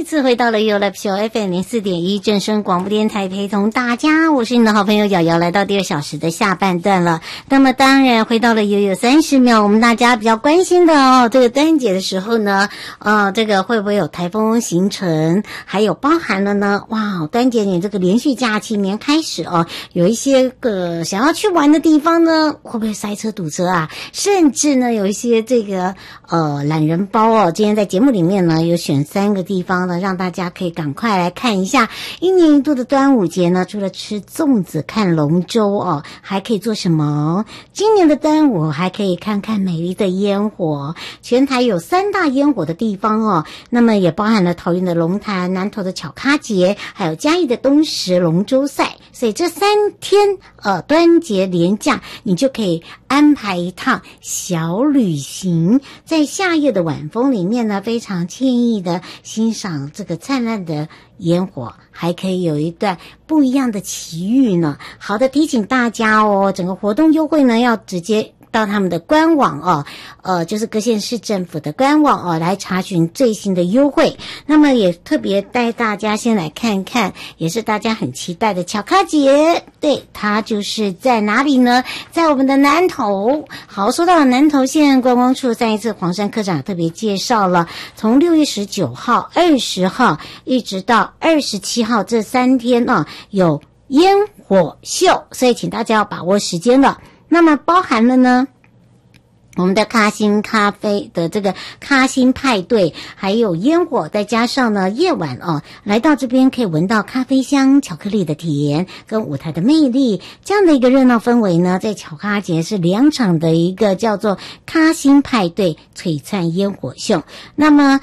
次回到了 YouLife FM 04.1正声广播电台，陪同大家，我是你的好朋友瑶瑶，来到第2小时的下半段了。那么当然回到了悠悠30秒，我们大家比较关心的这个端节的时候呢，这个会不会有台风形成，还有包含了呢，哇，端节你这个连续假期年开始有一些个想要去玩的地方呢，会不会塞车堵车啊？甚至呢有一些这个懒人包今天在节目里面呢有选3个地方呢，让大家可以赶快来看一下。一年一度的端午节呢，除了吃粽子、看龙舟还可以做什么？今年的端午还可以看看美丽的烟火。全台有3大烟火的地方那么也包含了桃园的龙潭、南投的巧咖节，还有嘉义的东石龙舟赛。所以这3天端节连假，你就可以安排一趟小旅行，在夏夜的晚风里面呢，非常惬意的欣赏这个灿烂的烟火，还可以有一段不一样的奇遇呢。好的，提醒大家整个活动优惠呢要直接到他们的官网就是各县市政府的官网来查询最新的优惠。那么也特别带大家先来看看，也是大家很期待的巧咖节。对，它就是在哪里呢？在我们的南投。好，说到了南投县观光处，上一次黄山科长特别介绍了，从6月19号、20号一直到27号这3天有烟火秀，所以请大家要把握时间了。那么包含了呢我们的咖星咖啡的这个咖星派对，还有烟火，再加上呢夜晚来到这边可以闻到咖啡香、巧克力的甜跟舞台的魅力，这样的一个热闹氛围呢，在巧咖节是2场的一个叫做咖星派对璀璨烟火秀。那么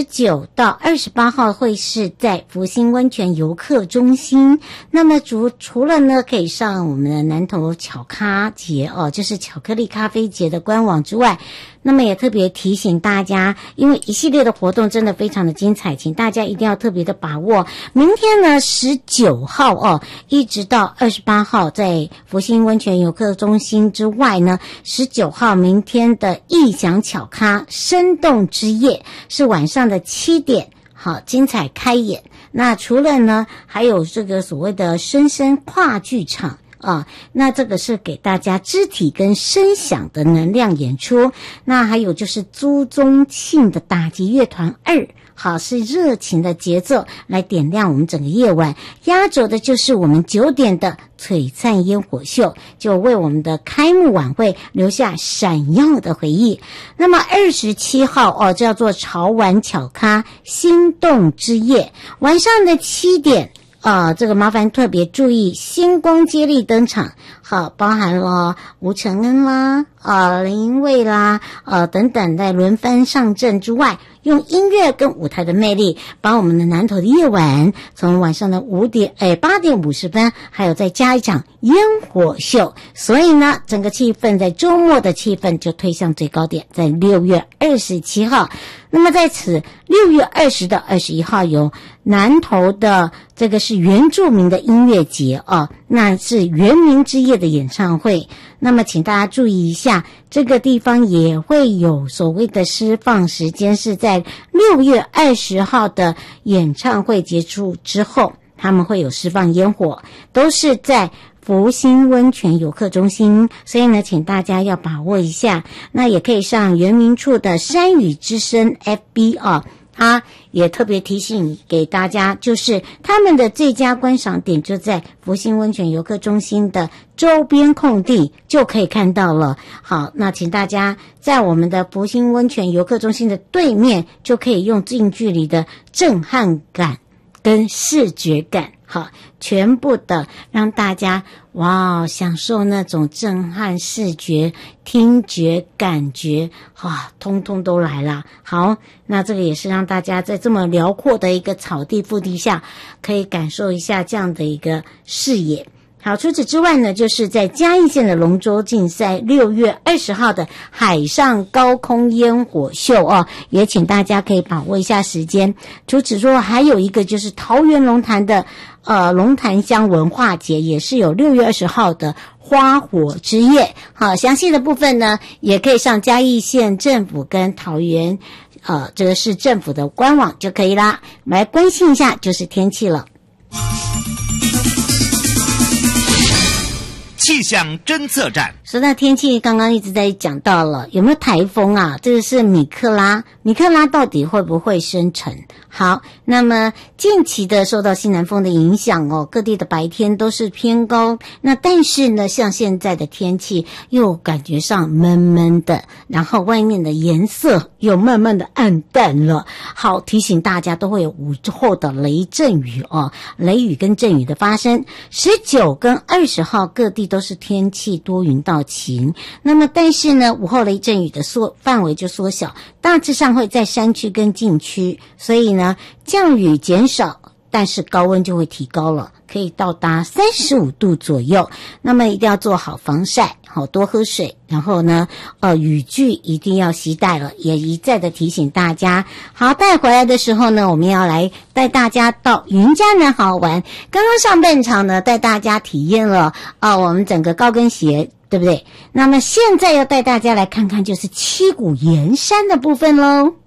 19到28号会是在福兴温泉游客中心。那么除了呢可以上我们的南投巧咖节就是巧克力咖啡节的官网之外，那么也特别提醒大家，因为一系列的活动真的非常的精彩，请大家一定要特别的把握。明天呢19号一直到28号在福兴温泉游客中心之外呢，19号明天的艺享巧咖生动之夜是晚上的7点，好精彩开演。那除了呢还有这个所谓的深深话剧场那这个是给大家肢体跟声响的能量演出。那还有就是朱宗庆的打击乐团2，好，是热情的节奏来点亮我们整个夜晚。压轴的就是我们9点的璀璨烟火秀，就为我们的开幕晚会留下闪耀的回忆。那么27号叫做潮玩巧咖心动之夜，晚上的7点这个麻烦特别注意，星光接力登场，好，包含了吴承恩啦、林蔚啦、等等在轮番上阵之外，用音乐跟舞台的魅力，把我们的南投的夜晚从晚上的8点50分，还有再加一场烟火秀。所以呢，整个气氛在周末的气氛就推向最高点，在6月27号。那么在此6月20到21号有南投的这个是原住民的音乐节那是原民之夜的演唱会。那么请大家注意一下，这个地方也会有所谓的释放时间，是在6月20号的演唱会结束之后，他们会有释放烟火，都是在福兴温泉游客中心。所以呢请大家要把握一下。那也可以上原民处的山语之声 FB 也特别提醒给大家，就是他们的最佳观赏点就在福兴温泉游客中心的周边空地就可以看到了。好，那请大家在我们的福兴温泉游客中心的对面，就可以用近距离的震撼感跟视觉感，好，全部的让大家享受那种震撼视觉、听觉、感觉，通通都来了。好，那这个也是让大家在这么辽阔的一个草地腹地下，可以感受一下这样的一个视野。好，除此之外呢，就是在嘉义县的龙舟竞赛6月20号的海上高空烟火秀也请大家可以把握一下时间。除此之外，还有一个就是桃园龙潭的龙潭乡文化节，也是有6月20号的花火之夜。好，详细的部分呢，也可以上嘉义县政府跟桃园这个市政府的官网就可以啦。我们来关心一下就是天气了。 气象侦测站。 说到天气，刚刚一直在讲到了有没有台风啊？这个是米克拉到底会不会生成？好，那么近期的受到西南风的影响哦，各地的白天都是偏高。那但是呢，像现在的天气又感觉上闷闷的，然后外面的颜色又慢慢的暗淡了。好，提醒大家都会有午后的雷阵雨哦，雷雨跟阵雨的发生。19跟20号各地都是天气多云到晴，那么但是呢，午后雷阵雨的范围就缩小，大致上会在山区跟禁区，所以呢降雨减少，但是高温就会提高了，可以到达35度左右。那么一定要做好防晒，好多喝水，然后呢雨具一定要携带了，也一再的提醒大家。好，带回来的时候呢，我们要来带大家到云嘉南好好玩。刚刚上半场呢带大家体验了我们整个高跟鞋，对不对？那么现在要带大家来看看就是七股盐山的部分咯。